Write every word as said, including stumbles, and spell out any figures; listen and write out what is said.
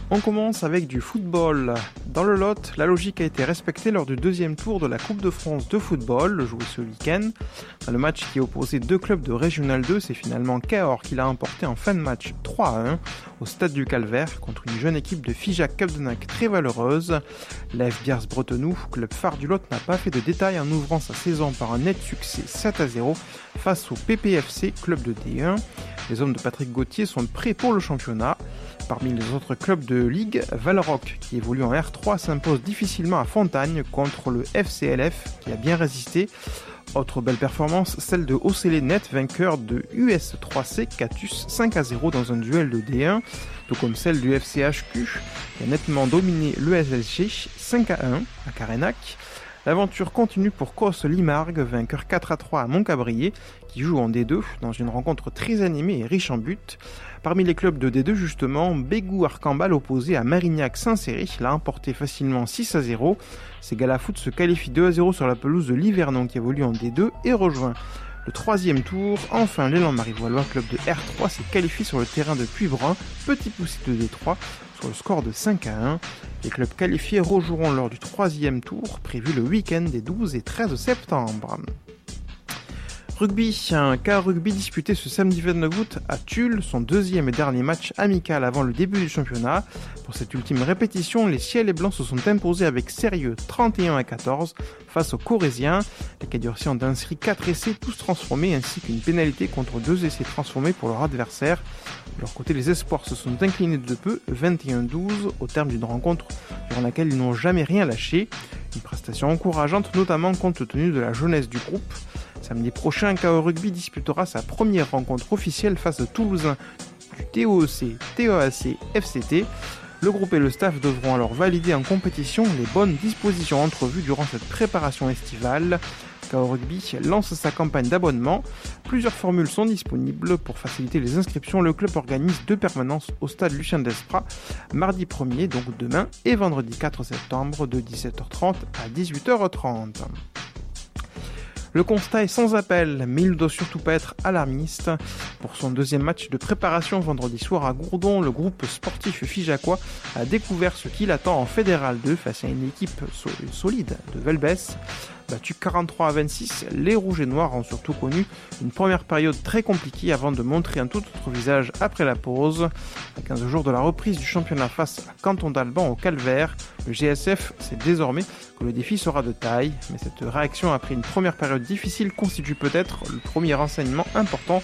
On commence avec du football. Dans le Lot, la logique a été respectée lors du deuxième tour de la Coupe de France de football, joué ce week-end. Dans le match qui opposait deux clubs de Régional deux, c'est finalement Cahors qui l'a emporté en fin de match trois à un au stade du Calvaire contre une jeune équipe de Figeac-Capdenac très valeureuse. L'A F Biars-Bretenoux, club phare du Lot, n'a pas fait de détails en ouvrant sa saison par un net succès sept à zéro face au P P F C, club de D un. Les hommes de Patrick Gauthier sont prêts pour le championnat. Parmi les autres clubs de Ligue, Valrock, qui évolue en R trois, s'impose difficilement à Fontagne contre le F C L F, qui a bien résisté. Autre belle performance, celle de Océlé Net, vainqueur de U S trois C Catus cinq à zéro dans un duel de D un, tout comme celle du F C H Q, qui a nettement dominé l'E S L G cinq à un à Carénac. L'aventure continue pour Cos Limargue, vainqueur quatre à trois à Montcabrier, qui joue en D deux dans une rencontre très animée et riche en buts. Parmi les clubs de D deux justement, Bégou Arcambal opposé à Marignac Saint-Céry l'a emporté facilement six à zéro. Ces Galafoot se qualifient deux à zéro sur la pelouse de l'Hivernon qui évolue en D deux et rejoint le troisième tour. Enfin, l'élan Marivoalois, club de R trois, s'est qualifié sur le terrain de Puybrun, petit poussé de D trois, sur le score de cinq à un. Les clubs qualifiés rejoueront lors du troisième tour, prévu le week-end des douze et treize septembre. Rugby, un cas rugby disputé ce samedi vingt-neuf août à Tulle, son deuxième et dernier match amical avant le début du championnat. Pour cette ultime répétition, les Ciels et Blancs se sont imposés avec sérieux trente et un à quatorze face aux Corésiens. Les Cadurciens ont inscrit quatre essais tous transformés ainsi qu'une pénalité contre deux essais transformés pour leur adversaire. De leur côté, les Espoirs se sont inclinés de peu, vingt et un à douze, au terme d'une rencontre durant laquelle ils n'ont jamais rien lâché. Une prestation encourageante, notamment compte tenu de la jeunesse du groupe. Samedi prochain, K O Rugby disputera sa première rencontre officielle face aux Toulousains du T O E C, T O A C, F C T. Le groupe et le staff devront alors valider en compétition les bonnes dispositions entrevues durant cette préparation estivale. K O Rugby lance sa campagne d'abonnement. Plusieurs formules sont disponibles. Pour faciliter les inscriptions, le club organise deux permanences au stade Lucien Desprat, mardi premier, donc demain, et vendredi quatre septembre de dix-sept heures trente à dix-huit heures trente. Le constat est sans appel, mais il ne doit surtout pas être alarmiste. Pour son deuxième match de préparation vendredi soir à Gourdon, le groupe sportif figeacois a découvert ce qu'il attend en Fédéral deux face à une équipe solide de Velbès. Battu quarante-trois à vingt-six, les Rouges et Noirs ont surtout connu une première période très compliquée avant de montrer un tout autre visage après la pause. À quinze jours de la reprise du championnat face à Canton d'Alban au Calvaire, le G S F sait désormais que le défi sera de taille, mais cette réaction après une première période difficile constitue peut-être le premier renseignement important